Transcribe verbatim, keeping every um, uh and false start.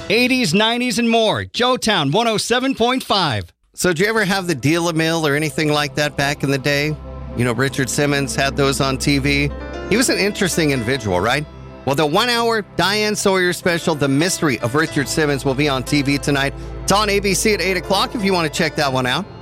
eighties, nineties, and more. Joetown one oh seven point five. So did you ever have the Deal-A-Mill or anything like that back in the day? You know, Richard Simmons had those on T V. He was an interesting individual, right? Well, the one-hour Diane Sawyer special, The Mystery of Richard Simmons, will be on T V tonight. It's on A B C at eight o'clock if you want to check that one out.